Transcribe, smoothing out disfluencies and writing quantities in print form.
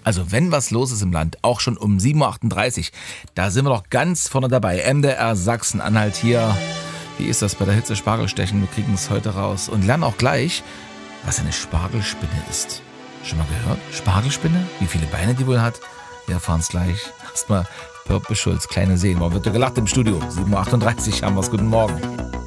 Also wenn was los ist im Land, auch schon um 7.38 Uhr, da sind wir doch ganz vorne dabei. MDR Sachsen-Anhalt hier. Wie ist das bei der Hitze Spargelstechen? Wir kriegen es heute raus und lernen auch gleich, was eine Spargelspinne ist. Schon mal gehört? Spargelspinne? Wie viele Beine die wohl hat? Wir erfahren es gleich. Erstmal Purple Schulz, kleine Seen. Warum wird ja gelacht im Studio? 7.38 Uhr haben wir es. Guten Morgen.